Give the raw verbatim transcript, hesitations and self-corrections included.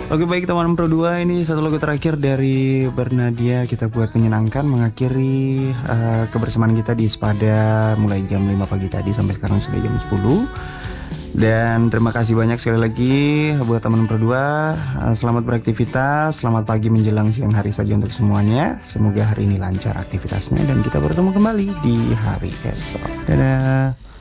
Oke baik teman Pro dua, ini satu lagu terakhir dari Bernadia kita buat menyenangkan mengakhiri uh, kebersamaan kita di Sepada mulai jam lima pagi tadi sampai sekarang sudah jam sepuluh. Dan terima kasih banyak sekali lagi buat teman Pro dua. Uh, selamat beraktivitas, selamat pagi menjelang siang hari saja untuk semuanya. Semoga hari ini lancar aktivitasnya dan kita bertemu kembali di hari esok. Dadah.